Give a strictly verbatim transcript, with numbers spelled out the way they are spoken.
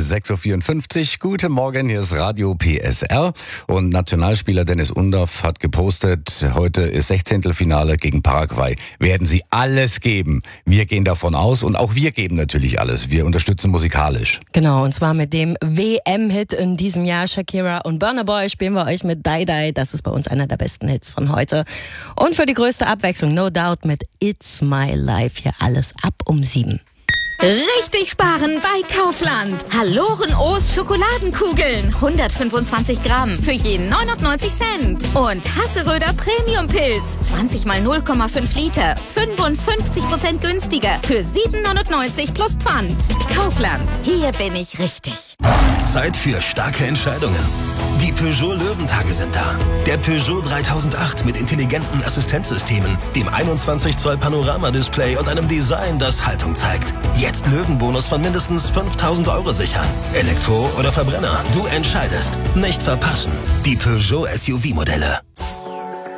sechs Uhr vierundfünfzig. Guten Morgen, hier ist Radio P S R. Und Nationalspieler Dennis Undaff hat gepostet, heute ist Sechzehntelfinale gegen Paraguay. Werden sie alles geben. Wir gehen davon aus und auch wir geben natürlich alles. Wir unterstützen musikalisch. Genau, und zwar mit dem W M-Hit in diesem Jahr. Shakira und Burna Boy spielen wir euch mit Die Die. Das ist bei uns einer der besten Hits von heute. Und für die größte Abwechslung, No Doubt, mit It's My Life. Hier alles ab um sieben. Richtig sparen bei Kaufland. Halloren O's Schokoladenkugeln. hundertfünfundzwanzig Gramm für jeden neunundneunzig Cent. Und Hasseröder Premium Pilz. zwanzig mal null Komma fünf Liter. fünfundfünfzig Prozent günstiger. Für sieben neunundneunzig plus Pfand. Kaufland. Hier bin ich richtig. Zeit für starke Entscheidungen. Die Peugeot Löwentage sind da. Der Peugeot dreitausendacht mit intelligenten Assistenzsystemen, dem einundzwanzig Zoll Panorama-Display und einem Design, das Haltung zeigt. Jetzt Löwenbonus von mindestens fünftausend Euro sichern. Elektro oder Verbrenner, du entscheidest. Nicht verpassen. Die Peugeot S U V-Modelle.